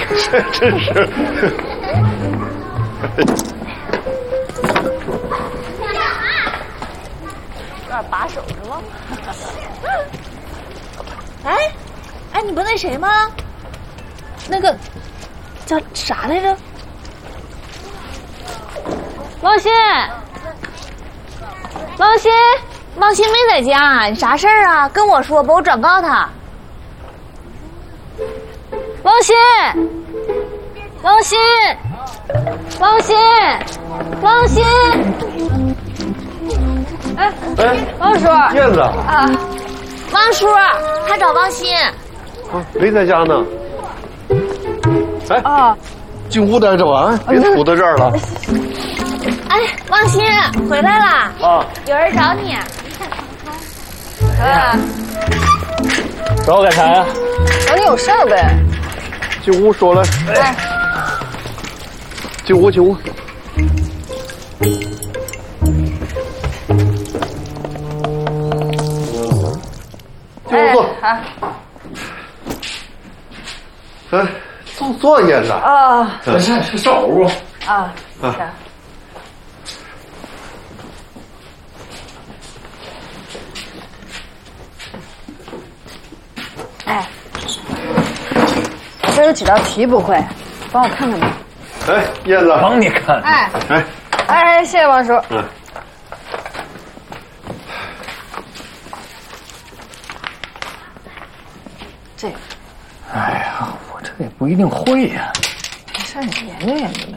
真是。 有点把手是吗？哎，你不那谁吗？那个叫啥来着？王鑫，王鑫没在家，你啥事儿啊？跟我说，把我转告他。王鑫，哎，王叔。 燕子啊，王叔，他找王鑫。 没在家呢。哎， 啊， 进屋待着吧，别杵到这儿了。 哎，王鑫回来了啊， 有人找你。 找我干啥呀？ 找你有事儿呗。 进屋说来。 哎， 进屋。进屋坐。哎，坐燕子。 啊是上我屋。 啊，是。哎，这有几道题不会，帮我看看吧。 哎，燕子， 帮你看。 哎，谢谢王叔。这个。 哎呀，我这也不一定会呀。 没事，你研究研究呗。